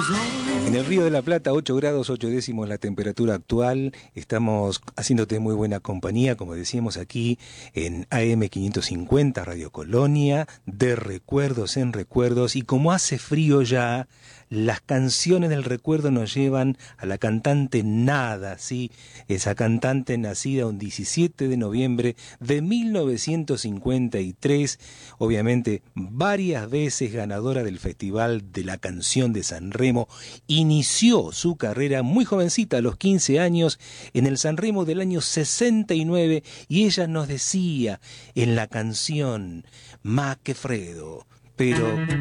En el Río de la Plata, 8 grados 8 décimos la temperatura actual. Estamos haciéndote muy buena compañía, como decíamos aquí en AM 550 Radio Colonia, de recuerdos en recuerdos. Y como hace frío ya, las canciones del recuerdo nos llevan a la cantante Nada, ¿sí? Esa cantante nacida un 17 de noviembre de 1953, obviamente varias veces ganadora del Festival de la Canción de Sanremo. Inició su carrera muy jovencita, a los 15 años, en el Sanremo del año 69, y ella nos decía en la canción "Ma che freddo", pero